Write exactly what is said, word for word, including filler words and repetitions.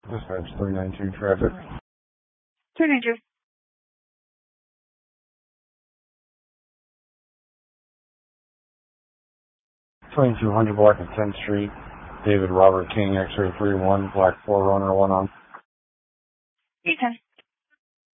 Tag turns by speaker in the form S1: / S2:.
S1: Dispatch three nine two traffic.
S2: three nine two.
S1: twenty-two hundred block of tenth Street. David Robert King, X-ray three one, black four runner one on.
S2: eight ten.